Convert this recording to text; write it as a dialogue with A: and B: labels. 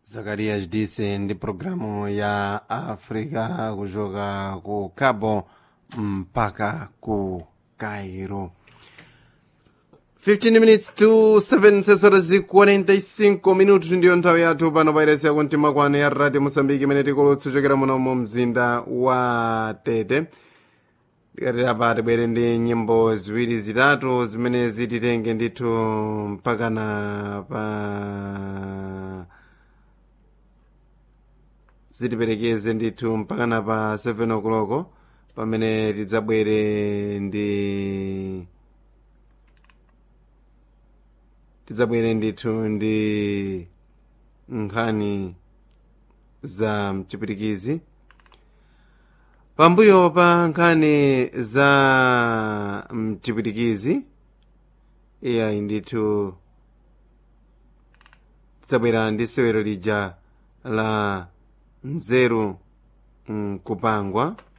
A: Zacarias disse ndi programu ya Afrika kuchoka ku Cabo mpaka ku Cairo. 15 minutes to 7 sesora 45 minutos ndiyo nthawi yathu pano pairesi yakumtima kwanu ya Radio Mosambiki imene tikulutsa kuchokera muno mu mzinda wa Tete. Tikati apa tibwere ndi nyimbo ziwiri zitatu zimene zititenge ndithu mpakana pa zitiperekeze ndithu mpakana pa 7 o'clock pamene tidzabwere ndithu ndi nkhani za mchipirikizi. Pambuyo pa nkhani za mchipirikizi iyayi ndithu tidzabwera ndi sewero lija la nzeru kupangwa